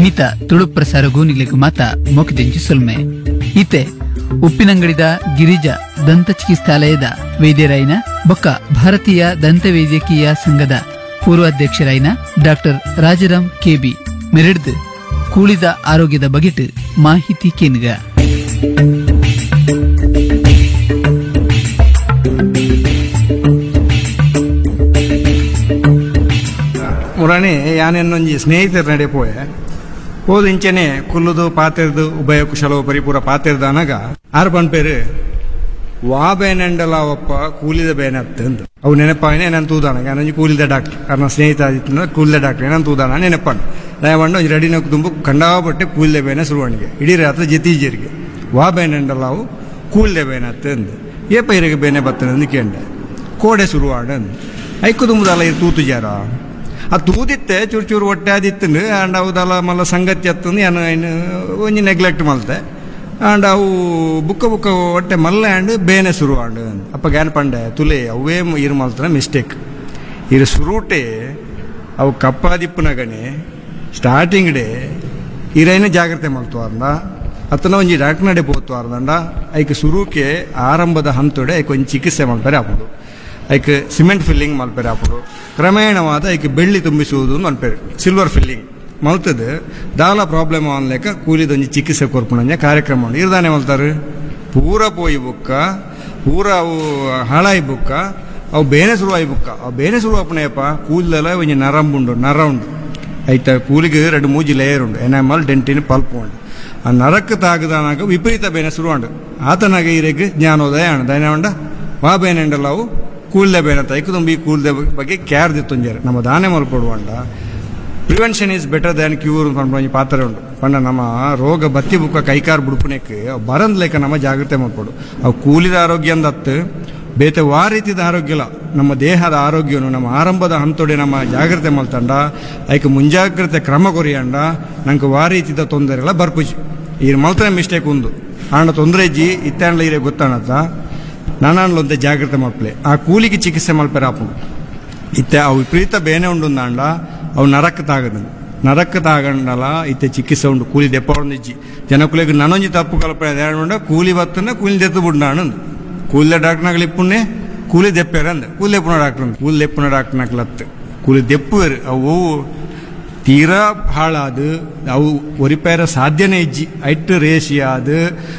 ಮೀತ ತುಳು ಪ್ರಸಾರ ಗೂನಿಗ್ಲಿಗ್ ಮಾತ ಮೊಕದಿಂಚಿ ಸುಲ್ಮೆ ಈತೆ ಉಪ್ಪಿನಂಗಡಿದ ಗಿರಿಜಾ ದಂತ ಚಿಕಿತ್ಸಾಲಯದ ವೈದ್ಯರಾಯಿನ ಬೊಕ್ಕ ಭಾರತೀಯ ದಂತ ವೈದ್ಯಕೀಯ ಸಂಘದ ಪೂರ್ವಾಧ್ಯಕ್ಷರಾಯಿನ ಡಾಕ್ಟರ್ ರಾಜಾರಾಮ್ ಕೆಬಿ ಮೆರೆಡ್ದು ಕೂಳಿದ ಆರೋಗ್ಯದ ಬಗೆಟ್ ಮಾಹಿತಿ ಕೇನ್ಗ ಮುರಾಣಿ ಯಾನೆನ್ನೊಂಜಿ ಸ್ನೇಹಿತರ ನಡೆ ಪೋಯೆ ಹೋದ ಇಂಚೆನೆ ಕುಲ್ಲುದು ಪಾತೆರ್ದು ಉಭಯ ಕುಶಲೋ ಪರಿಪೂರ ಪಾತೆರ್ದ ಅನಗ ಆರು ಪನ್ಪೇರು ವಾಬೇನೆಂಡಲ ಒಪ್ಪ ಕೂಲಿದ ಬೇನತ್ತು ಅಂದು ಅವು ನೆನಪಾನೆ ನಾನು ತೂದಾನ ನಾನು ಕೂಲಿದ ಡಾಕ್ಟರ್ ನನ್ನ ಸ್ನೇಹಿತ ಆದಿತ್ತು ಕೂಲಿದ ಡಾಕ್ಟರ್ ನಾನು ತೂದಾನ ನೆನಪಾನ ದಯಮಾಡಿ ಒಂದು ರೆಡಿನ ತುಂಬ ಕಂಡಾಪಟ್ಟೆ ಕೂಲಿದ ಬೇನೆ ಶುರುವಾಣಿಗೆ ಇಡೀ ರಾತ್ರಿ ಜತೀಜರಿಗೆ ವಾಬೇನೆಂಡಲಾವು ಕೂಲಿದ ಬೇನತ್ತು ಅಂದು ಏ ಪೈರಿಗೆ ಬೇನೆ ಬರ್ತದೆ ಅಂದು ಕೇಂಡೆ ಕೋಡೆ ಶುರುವಾಡ ಅಂದು ಐಕು ತುಂಬದಲ್ಲ ಇದು ತೂತು ಜಾರ ಆ ತೂದಿತ್ತೆ ಚೂರು ಚೂರು ಹೊಟ್ಟೆ ಆದಿತ್ತು ಆಂಡ್ ಅವದಲ್ಲ ಮಲ್ಲ ಸಂಗತಿ ಹತ್ತಂದು ಏನು ಒಂಜಿ ನೆಗ್ಲೆಕ್ಟ್ ಮಲ್ತೆ ಆಂಡ್ ಅವು ಬುಕ್ಕ ಹೊಟ್ಟೆ ಮಲ್ಲ ಆಂಡ್ ಬೇನೆ ಶುರು ಆಂಡ್ ಅಪ್ಪ ಗ್ಯಾನ್ ಪಂಡೆ ತುಲೆ ಅವೇ ಇರು ಮಲ್ತನ ಮಿಸ್ಟೇಕ್ ಇರು ಶುರುಟೆ ಅವು ಕಪ್ಪಾದಿಪ್ಪನಗಣೆ ಸ್ಟಾರ್ಟಿಂಗ್ ಡೇ ಇರೈನ ಜಾಗ್ರತೆ ಮಲ್ತುವಾರ್ದ ಅತ್ತನ ಒಂಜಿ ಡಾಕ್ಟರ್ ನಡೆ ಪೋತುವಾರ್ದಂಡ ಐಕೆ ಶುರುಕ್ಕೆ ಆರಂಭದ ಹಂತೊಡೆ ಐಕೆ ಒಂಜಿ ಚಿಕಿತ್ಸೆ ಮಲ್ಪರೆ ಹಾಪುದು ಐಕೆ ಸಿಮೆಂಟ್ ಫಿಲ್ಲಿಂಗ್ ಮಲ್ಪರೆ ಹಾಪುದು ಕ್ರಮೇಣವಾದ ಐಕೆ ಬೆಳ್ಳಿ ತುಂಬಿಸುವುದು ಮಲ್ಪೇರು ಸಿಲ್ವರ್ ಫಿಲ್ಲಿಂಗ್ ಮಲ್ತದೆ ದಾಲ ಪ್ರಾಬ್ಲಮ್ ಅನ್ಲೇಕ ಕೂಲಿದೊಂಜಿ ಚಿಕಿತ್ಸೆ ಕೊರ್ಪುಣಂಜ ಕಾರ್ಯಕ್ರಮ ಉಂಡು ಇರ್ದಾನೆ ಮಲ್ತಾರೆ ಪೂರ ಪೋಯಿ ಬುಕ್ಕ ಪೂರ ಅವು ಹಾಳಾಯಿ ಬುಕ್ಕ ಅವು ಬೇನೆ ಶುರುವಾಯಿ ಬುಕ್ಕ ಅವು ಬೇನೆ ಶುರುವಾಪಣೆಯಪ್ಪ ಕೂದಲೆಲ್ಲ ಒಂಜಿ ನರ ಉಂಡು ಐತ ಕೂಲಿಗೆ 2-3 ಲೇಯರ್ ಉಂಡು ಎನಾಮಲ್ ಡೆಂಟಿನ್ ಪಲ್ಪ್ ಉಂಡು ಆ ನರಕ್ಕೆ ತಾಗದಾನಾಗ ವಿಪರೀತ ಬೇನೆ ಶುರುವಾಂಡು ಆತನಾಗ ಇರೆಗ್ ಜ್ಞಾನೋದಯ ಆಂಡ ದಯನವಂಡ ವಾ ಬೇನೆ ಉಂಡಲ್ಲವು ಕೂಲ್ದೆ ಬೇನೆ ತೈಕು ತುಂಬಿ ಕೂಲ್ದೆ ಬಗ್ಗೆ ಕ್ಯಾರ್ ದಿತ್ತುಂಜಾರೆ ನಮ್ಮ ದಾನೆ ಮಲ್ಪಡುವಂಡ prevention is better than cure ಪಂಡ ಪಾತ್ರ ಉಂಡು ಪಂಡ ನಮ್ಮ ರೋಗ ಬತ್ತಿ ಬುಕ್ಕ ಕೈಕಾರ್ ಬುಡುಪುನೆಕ್ ಬರಂದ್ ಲೆಕ್ಕ ನಮ್ಮ ಜಾಗ್ರತೆ ಮಾಡ್ಕೊಡು ಅವು ಕೂಲಿದ ಆರೋಗ್ಯ ಅಂದತ್ತು ಬೇತೆ ವಾ ರೀತಿದ ಆರೋಗ್ಯಲ ನಮ್ಮ ದೇಹದ ಆರೋಗ್ಯನು ನಮ್ಮ ಆರಂಭದ ಹಂತೊಡೆ ನಮ್ಮ ಜಾಗ್ರತೆ ಮಲ್ತಂಡ ಐಕೆ ಮುಂಜಾಗ್ರತೆ ಕ್ರಮ ಕೊರಿಯಂಡ ನಂಗೆ ವಾ ರೀತಿದ ತೊಂದರೆಲ್ಲ ಬರ್ಪುಜಿ ಈ ಮಲ್ತನ ಮಿಸ್ಟೇಕ್ ಒಂದು ಆಂಡ ತೊಂದರೆ ಇಜ್ಜಿ ಇತ್ತಾಂಡ್ಲ ಇರೇ ಗೊತ್ತಾಣತ್ತ ನಾನಾಂಡ್ಲೊಂದೆ ಜಾಗ್ರತೆ ಮಲ್ಪಲೆ ಆ ಕೂಲಿಗೆ ಚಿಕಿತ್ಸೆ ಮಲ್ಪರೆ ಆಪು ಇತ್ತೆ ಅವು ವಿಪರೀತ ಬೇನೆ ಉಂಡು ಅಂಡ ಅವು ನರಕ್ಕೆ ತಾಗಂಡಲ ಇತ್ತೆ ಚಿಕಿತ್ಸೆ ಉಂಡು ಕೂಲಿ ದೆಪ್ಪೊಂದಿಜ್ಜಿ ಜನಕುಲಿಗೆ ನನೊಂಜಿ ತಪ್ಪು ಕಲ್ಪನೆ ಉಂಡ ಕೂಲಿ ಬತ್ತನ ಕೂಲಿ ದೆತ್ತು ಬುಡ್ನಾಣಂದು ಕೂಲಿ ಡಾಕ್ಟರ್ನಾಗಲಿ ಇಪ್ಪುಣ್ಣೆ ಕೂಲಿ ದೆಪ್ಪೇರಂದ ಕೂಲಿ ದೆಪ್ಪುನ ಡಾಕ್ಟರ್ ಕೂಲಿ ದೆಪ್ಪುನ ಡಾಕ್ಟರ್ನಾಗ್ಲತ್ತು ಕೂಲಿ ದೆಪ್ಪುವೇರು ಅವು ತೀರಾ ಹಾಳಾದು ಅವು ಒರಿಪೇರ ಸಾಧ್ಯನೇ ಇಜ್ಜಿ ಐಟ್ ರೇಷಿ ಆದು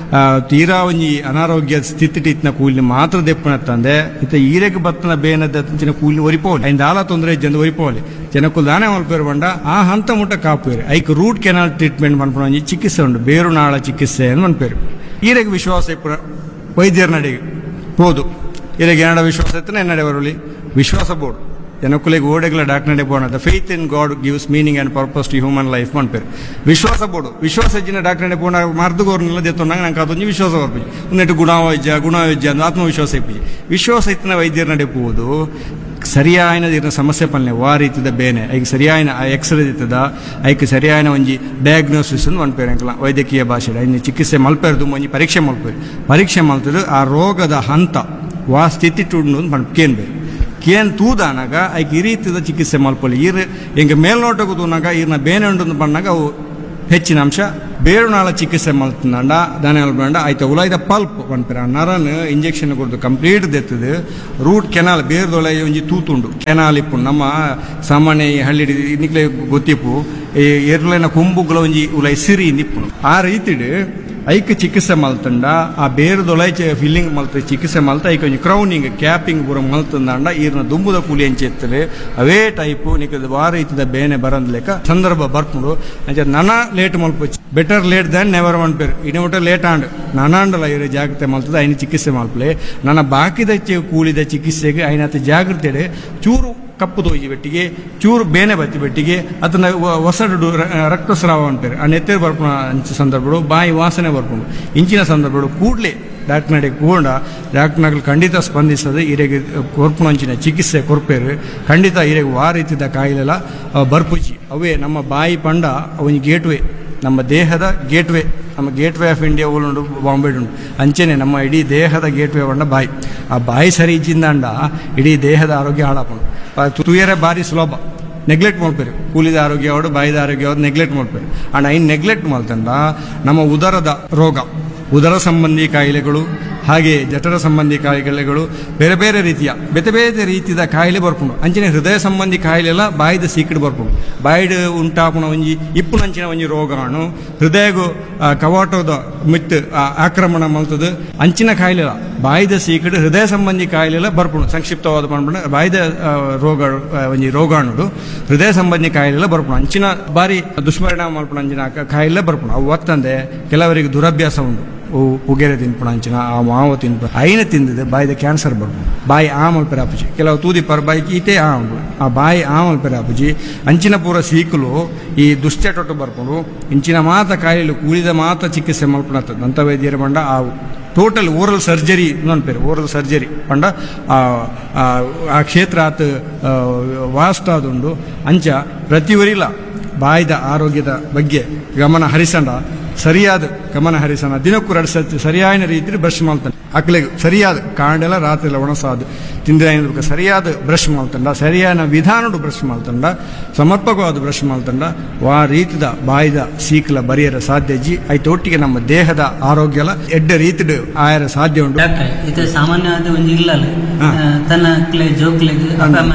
ತೀರಾ ಒಂಜಿ ಅನಾರೋಗ್ಯ ಸ್ಥಿತಿ ಇತ್ತಿನ ಕೂಲಿ ಮಾತ್ರ ದೆಪ್ಪನತ್ತಂದೆ ಇತ್ತ ಈರೆಗೆ ಬತ್ತನ ಬೇನದ ಕೂಲಿ ಒರಿಪೋಲಿ ಐದು ಆಲ ತೊಂದರೆ ಇಜ್ಜಂದು ಒರಿಪೋಲಿ ಜನಕ್ಕೂ ದಾನೆ ಮಲ್ಪೇರು ಬಂಡ ಆ ಹಂತ ಮುಟ್ಟ ಕಾಪೇರು ಐಕ್ ರೂಟ್ ಕೆನಾಲ್ ಟ್ರೀಟ್ಮೆಂಟ್ ಮನ್ಪೊಂಜಿ ಚಿಕಿತ್ಸೆ ಉಂಡು ಬೇರು ನಾಳ ಚಿಕಿತ್ಸೆ ಅಂತ ಮನ್ಪೇರು ಈರೆಗೆ ವಿಶ್ವಾಸ ಇಪ್ಪುರ ವೈದ್ಯರ ನಡೆಗೆ ಹೋದು ಇರೆಗೆ ಏನಡ ವಿಶ್ವಾಸ ಇತ್ತನ ಎನ್ನಡೆ ಬರಲಿ ವಿಶ್ವಾಸ ಬೋರ್ಡು ಜನಕ್ಕುಲೆಗೆ ಓಡೆಗಳ ಡಾಕ್ಟರ್ ನಡೆ board faith in god gives meaning and purpose to human life ಮನ್ಪೇರು ವಿಶ್ವಾಸ ಬೋರ್ಡು ವಿಶ್ವಾಸ ಇಜ್ಜಿನ ಡಾಕ್ಟರ್ ನಡೆ ಬೋರ್ಡ್ ಮರ್ದುಗೋರ್ನೆಲ್ಲ ದೆತ್ತೊಂಡಾಗ ನಂಗೆ ಅದೊಂದು ವಿಶ್ವಾಸ ಬರ್ಪಿ ಉನ್ನೆಟ್ಟು ಗುಣವೈಜ್ಯ ಅಂತ ಆತ್ಮವಿಶ್ವಾಸ ಇಪ್ಪಿ ವಿಶ್ವಾಸ ಇತ್ತಿನ ವೈದ್ಯರ ನಡೆ ಹೋದು ಸರಿಯಾಯಿನ ಇರೋ ಸಮಸ್ಯೆ ಪಲ್ಲೆ ವಾ ರೀತಿದ ಬೇನೆ ಐಗೆ ಸರಿಯಾಯಿನ ಎಕ್ಸ್ರೇ ಇತ್ತದ ಐಕೆ ಸರಿಯಾಯಿನ ಒಂಜಿ ಡಯಾಗ್ನೋಸಿಸ್ ಮಲ್ಪೇರು ಅಂಕಲ ವೈದ್ಯಕೀಯ ಭಾಷೆ ಐದು ಚಿಕಿತ್ಸೆ ಮಲ್ಪೇರ್ದು ಒಂಜಿ ಪರೀಕ್ಷೆ ಮಲ್ತದು ಆ ರೋಗದ ಹಂತ ವಾ ಸ್ಥಿತಿ ಟುಂಡು ಕೇನ್ಬೇಕು ಕೇನ್ ತೂದಾನಾಗ ಐಕೆ ಈ ರೀತಿದ ಚಿಕಿತ್ಸೆ ಮಲ್ಪಲ್ಲಿ ಹಿಂಗೆ ಮೇಲ್ನೋಟಕ್ಕೂ ತೂನಾಗ ಈರ್ನ ಬೇನೆ ಉಂಡು ಬಂದಾಗ ಅವು ಹೆಚ್ಚಿನ ಅಂಶ ಬೇರುನಾಳ ಚಿಕಿತ್ಸೆ ಮಲ್ತಂಡ ದಾನೆ ಮಲ್ಪಂಡ ಆಯ್ತು ಉಲಾಯ್ದ pulp ಬಂದ್ಪೇರ Naran injection ಕೊಡ್ದು complete ದೆತ್ತದು root canal ಬೇರ್ದೊಳೆ ಒಂಜಿ ತೂತುಂಡು ಕೆನಾಲ್ ಇಪ್ಪು ನಮ್ಮ ಸಾಮಾನ್ಯ ಹಳ್ಳಿ ನಿಕ್ಲೆ ಗೊತ್ತಿಪ್ಪು ಎರ್ಲೆನ ಕೊಂಬುಗಳ ಒಂಜಿ ಉಲೈ ಸಿರಿ ನಿಪ್ಪು ಆ ರೀತಿಡ್ ಐಕ್ ಚಿಕಿತ್ಸೆ ಮಲ್ತಂಡ ಆ ಬೇರ್ದೊಳೆ ಫಿಲ್ಲಿಂಗ್ ಮಲ್ತ ಚಿಕಿತ್ಸೆ ಮಲ್ತ ಐಕ್ ಒಂಜಿ ಕ್ರೌನಿಂಗ್ ಕ್ಯಾಪಿಂಗ್ ಪೂರ ಮಲ್ತಂದಾಂಡ ಈರ್ನ ದುಂಬುದ ಕೂಲಿ ಎಂಚೆ ಎತ್ತಲೆ ಅವೇ ಟೈಪು ನಿಕ್ಕದ ವಾರ ಇತ್ತದ ಬೇನೆ ಬರಂದ್ ಲೆಕ್ಕ ಸಂದರ್ಭ ಬರ್ಪುಂಡು ಅಂಚೆ ನನ late ಮಲ್ಪೊಚ್ಚಿ better late than never ಮನ್ಪೇರು ಇಡಮಟ late and ನಾನಾಂಡಲ ಇರೋ ಜಾಗ್ರತೆ ಮಲ್ತದ ಐನ ಚಿಕಿತ್ಸೆ ಮಲ್ಪಲೆ ನನ್ನ ಬಾಕಿದ ಕೂಲಿದ ಚಿಕಿತ್ಸೆಗೆ ಐನತ್ತ ಜಾಗ್ರತೆ ಚೂರು ಕಪ್ಪು ತೋಜಿ ಬೆಟ್ಟಿಗೆ ಚೂರು ಬೇನೆ ಬತ್ತಿ ಬೆಟ್ಟಿಗೆ ಅದನ್ನ ಹೊಸಡು ರಕ್ತಸ್ರಾವ ಅಂತಾರೆ ಆ ನೆತ್ತೇರು ಬರ್ಪುಣ ಅಂಚ ಸಂದರ್ಭಗಳು ಬಾಯಿ ವಾಸನೆ ಬರ್ಪುಂಡು ಇಂಚಿನ ಸಂದರ್ಭಗಳು ಕೂಡಲೇ ಡಾಕ್ಟರ್ ನಡೆ ಕೂಡ ಡಾಕ್ಟರ್ನಾಗಲು ಖಂಡಿತ ಸ್ಪಂದಿಸದೆ ಇರೆಗೆ ಕೊರ್ಪುಣ ಅಂಚಿನ ಚಿಕಿತ್ಸೆ ಕೊರ್ಪೇರು ಖಂಡಿತ ಇರೆಗೆ ವಾ ರೀತಿದ ಕಾಯಿಲೆಲ್ಲ ಬರ್ಪುಜಿ ಅವೇ ನಮ್ಮ ಬಾಯಿ ಪಂಡ ಅವನಿಗೆ ಗೇಟ್ವೇ ನಮ್ಮ ದೇಹದ ಗೇಟ್ವೇ ನಮ್ಮ ಗೇಟ್ವೇ ಆಫ್ ಇಂಡಿಯಾ ಉಂಡು ಬಾಂಬೆ ಉಂಡು ಅಂಚೆನೆ ನಮ್ಮ ಇಡೀ ದೇಹದ ಗೇಟ್ವೇ ಬಂಡ ಬಾಯಿ ಆ ಬಾಯಿ ಸರಿ ಇಜ್ಜಿಂದಾಂಡ ಇಡೀ ದೇಹದ ಆರೋಗ್ಯ ಹಾಳಾಪುಂಡು ತುಯರೆ ಬಾರಿ ಸುಲಭ ನೆಗ್ಲೆಕ್ಟ್ ಮಾಡ್ಪೇರು. ಕೂಲಿದ ಆರೋಗ್ಯ ಅವಡು ಬಾಯಿದ ಆರೋಗ್ಯ ಅವ್ರು ನೆಗ್ಲೆಕ್ಟ್ ಮಾಡ್ಪೇರು. ಅಂಡ್ ಐನ್ ನೆಗ್ಲೆಕ್ಟ್ ಮಾಡ್ತಂಡ ನಮ್ಮ ಉದರದ ರೋಗ, ಉದರ ಸಂಬಂಧಿ ಕಾಯಿಲೆಗಳು, ಹಾಗೆ ಜಠರ ಸಂಬಂಧಿ ಕಾಯಿಲೆಗಳು, ಬೇರೆ ಬೇರೆ ರೀತಿಯ ಬೇತೆ ಬೇರೆ ರೀತಿಯ ಕಾಯಿಲೆ ಬರ್ಪುಂಡು. ಅಂಚಿನ ಹೃದಯ ಸಂಬಂಧಿ ಕಾಯಿಲೆ ಎಲ್ಲ ಬಾಯಿದ ಸೀಕಡ್ ಬರ್ಪುಂಡು. ಬಾಯಿಡ್ ಉಂಟಾಪುಣ ಒಂಜಿ ಇಪ್ಪುನಂಚಿನ ಒಂಜಿ ರೋಗಾಣು ಹೃದಯಗೂ ಕವಾಟದ ಮಿತ್ ಆಕ್ರಮಣ ಮಾಡ್ತದೆ. ಅಂಚಿನ ಕಾಯಿಲೆ ಬಾಯಿದ ಸೀಕಡ್ ಹೃದಯ ಸಂಬಂಧಿ ಕಾಯಿಲೆ ಎಲ್ಲ ಬರ್ಪುಂಡು. ಸಂಕ್ಷಿಪ್ತವಾದ ಮಾಡ್ಬಿಡ ಬಾಯಿದ ರೋಗ ಒಂಜಿ ರೋಗಾಣುಡು ಹೃದಯ ಸಂಬಂಧಿ ಕಾಯಿಲೆ ಎಲ್ಲ ಬರ್ಪುಂಡು. ಅಂಚಿನ ಬಾರಿ ದುಷ್ಪರಿಣಾಮ ಮಾಡ್ಪುಣ ಅಂಚಿನ ಕಾಯಿಲೆ ಬರ್ಪುಂಡು. ಅವು ಒತ್ತಂದೆ ಕೆಲವರಿಗೆ ದುರಭ್ಯಾಸ ಉಂಟು. ಪುಗೆರೆ ತಿನ್ಪುಣ ಅಂಚಿನ ಆ ಮಾವ ತಿನ್ಪು ಐನ ತಿಂದಿದೆ ಬಾಯಿದ ಕ್ಯಾನ್ಸರ್ ಬರ್ಪುಂಡು. ಬಾಯಿ ಆಮಲ್ಪೆರ ಆಪುಜಿ ಕೆಲವು ತೂದಿ ಪರ್ ಬಾಯಿ ಈಟೇ ಆ ಬಾಯಿ ಆಮಲ್ಪೆರ ಆಪುಜಿ. ಅಂಚಿನ ಪೂರ ಸೀಕಲು ಈ ದುಶ್ಚಟೊಟ್ಟು ಬರ್ಪುಂಡು. ಇಂಚಿನ ಮಾತ ಕಾಯಿಲೆ ಕೂಲಿದ ಮಾತ ಚಿಕಿತ್ಸೆ ಮಲ್ಪುಣತ್ತದ ದಂತ ವೈದ್ಯರ ಬಂಡ ಆ total oral surgery ನೋಡ್ಪೇರು. Oral surgery ಪಂಡ ಆ ಕ್ಷೇತ್ರ ಆತ ವಾಸ್ಟ್ ಆದುಂಡು. ಅಂಚ ಪ್ರತಿಯೊರಿಲ ಬಾಯಿದ ಆರೋಗ್ಯದ ಬಗ್ಗೆ ಗಮನ ಹರಿಸಂಡ, ಸರಿಯಾದ ಗಮನ ಹರಿಸೋಣ. ದಿನಕ್ಕೂ 2 ಸತಿ ಸರಿಯಾದ ರೀತಿಯಲ್ಲಿ ಬ್ರಷ್ ಮಾಡ್ತಾನೆ. ಅಕ್ಲೆಗೆ ಸರಿಯಾದ ಕಾಂಡೆಲ್ಲ ರಾತ್ರಿ ಎಲ್ಲ ಒಣಸಾದು ತಿಂದ ಸರಿಯಾದ ಬ್ರಷ್ ಮಾಡ್ತಂಡ, ಸರಿಯಾದ ವಿಧಾನಡು ಬ್ರಷ್ ಮಾಡ್ತಂಡ, ಸಮರ್ಪಕವಾದ ಬ್ರಷ್ ಮಾಡ್ತಂಡ ವಾ ರೀತಿದ ಬಾಯಿದ ಸೀಕ್ಲ ಬರಿಯರ ಸಾಧ್ಯ ಜಿ ಐತೆ. ಒಟ್ಟಿಗೆ ನಮ್ಮ ದೇಹದ ಆರೋಗ್ಯಲ ಎಡ್ಡ ರೀತಿಡ್ ಆಯರ ಸಾಧ್ಯ ಉಂಟು. ಇದು ಸಾಮಾನ್ಯವಾದ ಒಂದು ಇಲ್ಲ ತನ್ನ ಜೋಕ್ಲೆಗ್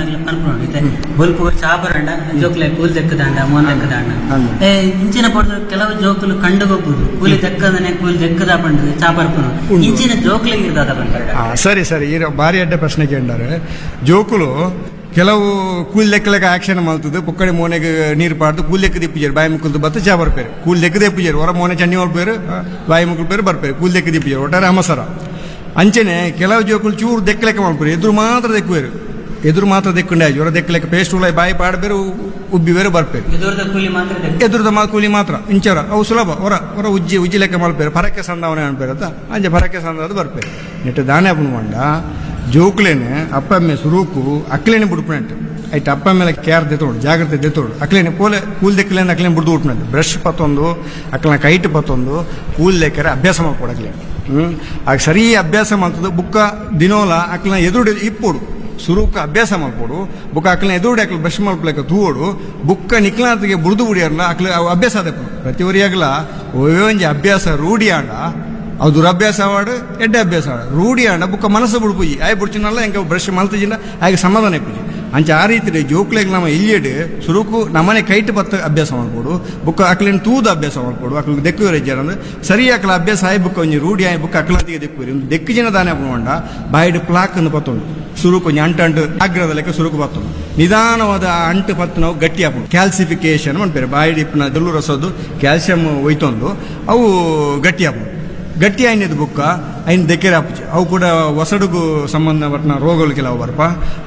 ಬಲ್ಪು ಚಾಪರಂಡ ಜೋಕ್ಲೆ ಕೂಲ್ ದೆಕ್ಕದಾಂಡ ಮೋನ್ ದೆಕ್ಕದಾಂಡ ಇಂಚಿನ ಪಡೆದ ಕೆಲವು ಜೋಕುಲು ಕಂಡು ಹೋಗ್ಬೋದು. ಕೂಲಿ ದೆಕ್ಕದನೆ ಕೂಲಿ ದೆಕ್ಕದ ಪಂಡ ಚಾಪರ್ಪನು ಇಂಚಿನ ಜೋಕ್ಲೆಗ್ ಇರ್ದಾದ ಬಂದ. ಸರಿ ಬಾರಿ ಅಡ್ಡ ಪ್ರಶ್ನೆ ಕೇಂಡಾರೆ. ಜೋಕುಲು ಕೆಲವು ಕೂಲ್ ಲೆಕ್ಕಲೆಕ್ಕ ಆಕ್ಷನ್ ಮಾಡ್ತದೆ. ಪುಕ್ಕಡಿ ಮೋನೆಗೆ ನೀರು ಪಾಡ್ದು ಕೂಲ್ ಲೆಕ್ಕ ದಿಪ್ಪಿಜಾರು ಬಾಯಿ ಮುಕ್ಕಲ್ದು ಬತ್ತ ಚಾ ಬರ್ಪೇರು. ಕೂಲ್ ಲೆಕ್ಕ ದಿಪ್ಪಿಜಾರು ಹೊರ ಮೋನೆ ಚಂಡಿ ಮಲ್ಪೇರು ಬಾಯಿ ಮುಕ್ಕಲ್ ಪೇರು ಬರ್ಪೇರು. ಕೂಲ್ ಲೆಕ್ಕ ದಿಪ್ಪಿಜಾರು ಒಟ್ಟಾರೆ ಅಮಸರ. ಅಂಚನೆ ಕೆಲವು ಜೋಕುಲು ಚೂರು ದೆಕ್ಕಲೆಕ್ಕ ಮಾಡ್ಪೇರು. ಎದುರು ಮಾತ್ರ ದೆಕ್ಕುವೇರು. ಎದುರು ಮಾತ್ರ ದೆಕ್ಕೊಂಡೆ ಆಜು ಹೊರ ದೆಕ್ಕಲೆಕ್ಕ ಪೇಸ್ಟ್ ಉಳ್ಳ ಬಾಯಿ ಪಾಡ್ಬೇರು ಉಬ್ಬಿ ಬೇರೆ ಬರ್ಪೇರು. ಎದುರದ ಕೂಲಿ ಮಾತ್ರ ಇಂಚರ ಅವು ಸುಲಭ. ಹೊರ ಉಜ್ಜಿ ಲೆಕ್ಕ ಮಾಡ್ಪೇರು. ಪರಕ್ಕೆ ಸಂದಾವನೆ ಅನ್ಪೇರತ್ತ ಅಂಚೆ ಪರಕ್ಕೆ ಸಂದಾದ ಬರ್ಪೇರು. ನೆಟ್ಟು ದಾನೆ ಅಪ್ಪನ ಮಂಡ ಜೋಕ್ಲೇನೆ ಅಪ್ಪಮ್ಮೆ ಸುರೂಕು ಅಕ್ಲೇನೆ ಬಿಡ್ಪುಣಂಟು. ಆಯ್ತು ಅಪ್ಪ ಮೇಲೆ ಕೇರ್ ದೆತ್ತೋಡು ಜಾಗ್ರತೆ ದೆತ್ತೋಡು ಅಕ್ಲೇನೆ ಪೋಲೆ ಕೂಲ್ ದೆಕ್ಕಲೇನೆ ಅಕ್ಲೇನೆ ಬಿಡ್ದು ಬಿಟ್ನಂಟು. ಬ್ರಷ್ ಪತ್ತೊಂದು ಅಕ್ಲನ ಕೈಟ್ ಪತ್ತೊಂದು ಕೂಲ್ ಲೆಕ್ಕರೆ ಅಭ್ಯಾಸ ಮಾಡ್ಕೊಡಕ್ಲೆ. ಆಗ ಸರಿ ಅಭ್ಯಾಸ ಮಾಡ್ತದೆ. ಬುಕ್ಕ ದಿನೋಲ ಅಕ್ಲನ ಎದುರು ಇಪ್ಪೋಡು ಸುರೂಕ ಅಭ್ಯಾಸ ಮಾಡ್ಕೊಡು. ಬುಕ್ಕ ಅಕ್ಲನ ಎದುರುಡಿ ಅಕ್ಲ ಬ್ರಷ್ ಮಾಡ್ಕೊಳಕ ತೂವೋಡು ಬುಕ್ಕ ನಿಕ್ಲಾತಿಗೆ ಬುಡ್ದು ಬಿಡಿಯಲ್ಲ ಅಕ್ಲ ಅವು ಅಭ್ಯಾಸ ಅದಕ್ಕೆ ಪ್ರತಿವರಿಯಾಗಲ ಒಂಜಿ ಅಭ್ಯಾಸ ರೂಢಿ ಆಂಡ ಅವು ದುರಭ್ಯಾಸ ಆವಾಡು ಎಡ್ಡೆ ಅಭ್ಯಾಸ ಆಡ ರೂಢಿ ಆಂಡ ಬುಕ್ಕ ಮನಸ್ಸು ಬಿಡ್ಪುಜಿ ಆಯ್ ಬಿಡ್ಚಿನಲ್ಲ ಹೆಂಗೆ ಬ್ರಷ್ ಮಲ್ತಜಿಲ್ಲ ಹಾಗೆ ಸಮಾಧಾನ ಇಪ್ಪುಜಿ. ಅಂಚೆ ಆ ರೀತಿ ಜೋಕ್ಲೆಗ್ ನಮ್ಮ ಇಲ್ಲಿಯಡ್ ಸುರುಕು ನಮ್ಮನೆ ಕೈಟ್ ಬತ್ತ ಅಭ್ಯಾಸ ಮಾಡ್ಕೊಡು. ಬುಕ್ಕ ಅಕ್ಲಿನ ತೂದ ಅಭ್ಯಾಸ ಮಾಡ್ಕೊಡು. ಅಕ್ಲಿಗೆ ದೆಕ್ಕು ರಜ್ಜಾರ ಅಂದ್ರೆ ಸರಿ ಅಕ್ಲ ಅಭ್ಯಾಸ ಆಯ್ ಬುಕ್ಕ ಒಂಜಿ ರೂಢಿ ಆಯ್ ಬುಕ್ಕ ಅಕ್ಲಂತಿಗೆ ದೆಕ್ಕುವರಿ ಒಂದು ದೆಕ್ಕು ಜನ ದಾನೆ ಹಾಕೊಂಡ ಬಾಯಿಡ್ ಪ್ಲಾಕ್ ಅನ್ನು ಪತ್ತೊಂಡು ಸುರುಕು ಒಂಜಿ ಅಂಟು ಆಗ್ರದ ಲೆಕ್ಕ ಸುರುಕು ಪತ್ತೊಂಡು ನಿಧಾನವಾದ ಅಂಟು ಪತ್ತು ನಾವು ಗಟ್ಟಿ ಹಾಕೊಂಡು ಕ್ಯಾಲ್ಸಿಫಿಕೇಶನ್ ಮಾಡ್ಬೇರೆ. ಬಾಯಿಡ್ ಇಪ್ಪನ ದಲ್ಲು ರಸೋದು ಕ್ಯಾಲ್ಸಿಯಂ ಒಯ್ತೊಂದು ಅವು ಗಟ್ಟಿ ಹಾಕೊಂಡು ಗಟ್ಟಿ ಆಯ್ನದು ಬುಕ್ಕ ಐನ್ ದೆಕ್ಕೆರೆ ಹಾಪುಜಿ. ಅವು ಕೂಡ ಒಸಡುಗೂ ಸಂಬಂಧಪಟ್ಟ ರೋಗಗಳು ಕೆಲವು ಬರ್ಪ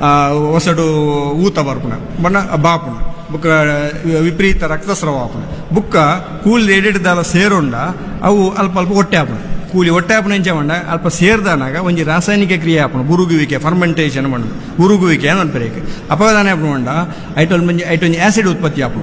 ಒಸಡು ಊತ ಬರ್ಪುಣ ಬಣ್ಣ ಬಾಪುಣ ಬುಕ್ಕ ವಿಪರೀತ ರಕ್ತಸ್ರಾವ ಆಪುಣ ಬುಕ್ಕ ಕೂಲಿ ಎಡಿಡ್ದಾಲ ಸೇರುಂಡ ಅವು ಅಲ್ಪ ಅಲ್ಪ ಹೊಟ್ಟೆ ಹಾಪುಣ. ಕೂಲಿ ಹೊಟ್ಟೆ ಹಾಪುಣ ಎಂಚ ಮಂಡ ಅಲ್ಪ ಸೇರ್ದಾನಾಗ ಒಂಜಿ ರಾಸಾಯನಿಕ ಕ್ರಿಯೆ ಹಾಪುಣ ಬುರುಗುವಿಕೆ ಫರ್ಮೆಂಟೇಷನ್ ಮಂಡ ಬುರುಗುವಿಕೆ ಅನ್ನೋದು ಅಪದಾನ ಹಾಪುಣ ಮಂಡ ಐಟೊಂಜಿ ಆಸಿಡ್ ಉತ್ಪತ್ತಿ ಹಾಪುಣ.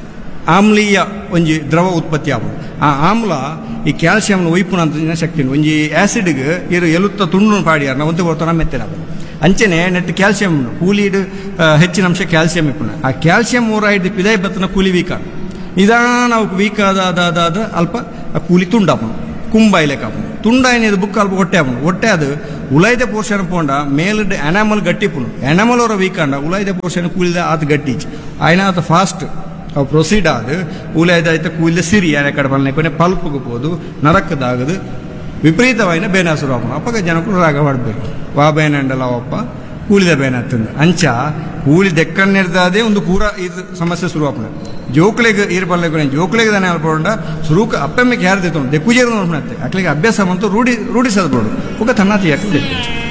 ಆಮ್ಲೀಯ ಒಂಜಿ ದ್ರವ ಉತ್ಪತ್ತಿ ಆಪುಣ. ಆ ಆಮ್ಲ ಈ ಕ್ಯಾಲ್ಸಿಯಂ ಒಯ್ಪುಣ ಅಂತ ಶಕ್ತಿ ಉಂಟು. ಒಂಜಿ ಆಸಿಡ್ಗೆ ಇರು ಎಲುತ್ತ ತುಂಡು ಪಾಡಿಯಾರ ನಾವು ಒಂದೇ ಬರ್ತಾನ ಮೆತ್ತನ ಅಂಚೆನೆ ನೆಟ್ ಕ್ಯಾಲ್ಸಿಯಂ ಕೂಲಿಡ್ ಹೆಚ್ಚಿನ ಅಂಶ ಕ್ಯಾಲ್ಸಿಯಂ ಇಪ್ಪುಣ. ಆ ಕ್ಯಾಲ್ಸಿಯಂ ಓರೈಡ್ ಪಿದಾಯ್ ಬತ್ತನ ಕೂಲಿ ವೀಕ್ ಆಗ ನಿಧಾನ ವೀಕ್ ಆದ ಅಲ್ಪ ಕೂಲಿ ತುಂಡಾಪುಣ ಕುಂಬಾಯಿಲೆ ಕಾಪುಣ ತುಂಡಾಯಿನ ಬುಕ್ ಅಲ್ಪ ಹೊಟ್ಟೆ ಆಪುಣ. ಹೊಟ್ಟೆ ಅದು ಉಳೈದ ಪೋರ್ಷನ್ ಪೋಂಡ ಮೇಲ್ಡ್ ಎನಾಮಲ್ ಗಟ್ಟಿಪುಣ ಎನಾಮಲ್ ಅವರ ವೀಕ್ ಆಂಡ ಉಳೈದ ಪೋರ್ಷನ್ ಕೂಲಿದ ಆತ ಗಟ್ಟಿಚ್ ಆಯ್ನ ಆತ ಫಾಸ್ಟ್ ಅವು ಪ್ರೊಸೀಡ್ ಆದು ಉಳಿದಾಯ್ತ ಕೂಲಿದ ಸಿರಿ ಯಾರ ಕಡೆ ಬಲ್ನೆ ಕೊನೆ ಪಲ್ಪಗೆ ಹೋದು ನರಕದಾಗದು ವಿಪರೀತವಾಯಿನ ಬೇನ ಶುರು ಆಪಣ. ಅಪ್ಪಗ ಜನಕ್ಕೂ ರಾಗ ಮಾಡಬೇಕು ವಾ ಬೇನ ಅಂಡಲ್ಲ ಅಪ್ಪ ಕೂಲಿದ ಬೇನ ಹತ್ತಂದು ಅಂಚ ಕೂಲಿ ದೆಕ್ಕನ್ನಿರ್ದಾದೆ ಒಂದು ಪೂರ ಇದು ಸಮಸ್ಯೆ ಶುರು ಆಪಣ. ಜೋಕ್ಲೆಗೆ ಇರ್ಬಲ್ಲೆ ಜೋಕ್ಲೆಗೆ ತಾನೇ ಅಲ್ಪೊಂಡ ಶುರುಕ ಅಪ್ಪಮ್ಮೆಗೆ ಯಾರು ದೆತ್ತು ದೆಕ್ಕುಜೇರು ನೋಡ್ಬಿಡತ್ತೆ ಅಕ್ಲಿಗೆ ಅಭ್ಯಾಸ ಬಂತು ರೂಢಿಸೋದು ಬಿಡು ಪುಕ್ಕ ತನ್ನ ಯಾಕೆ